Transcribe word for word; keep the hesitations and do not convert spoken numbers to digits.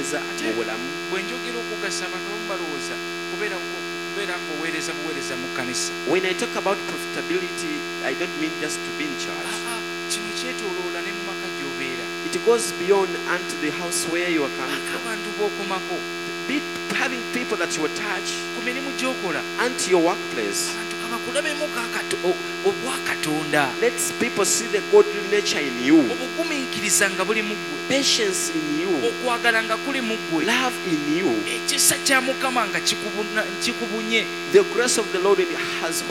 okugeza mu bulamu. Bwe njogera okugasa abantu abamu balowooza kubeera kubeera ng'oweereza buweereza mu kkanisa. When I talk about profitability, I don't mean just to be in church. Aa, kino kyetooloola ne mu maka gy'obeera. It goes beyond unto the house where you are coming Aka from. abantu b'okomako Be having people that you attach ku mirimu gy'okola unto your workplace. abantu kabakulabemu obwakatonda, Let people see the godly nature in you, obugumiikiriza nga buli mu ggwe, patience in you, okwagala nga kuli mu ggwe, love in you. ekisa kya Mukama nga kikubuna- kikubunye. The grace of the Lord has